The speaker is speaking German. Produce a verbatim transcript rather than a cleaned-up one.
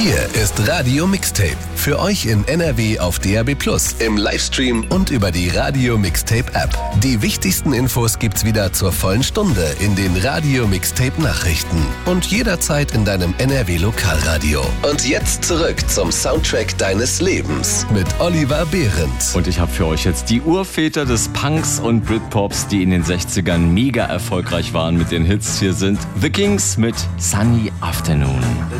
Hier ist Radio Mixtape. Für euch in N R W auf D A B plus, im Livestream und über die Radio Mixtape App. Die wichtigsten Infos gibt's wieder zur vollen Stunde in den Radio Mixtape Nachrichten und jederzeit in deinem N R W Lokalradio. Und jetzt zurück zum Soundtrack deines Lebens mit Oliver Behrendt. Und ich habe für euch jetzt die Urväter des Punks und Britpops, die in den sechzigern mega erfolgreich waren mit den Hits. Hier sind The Kings mit Sunny Afternoon.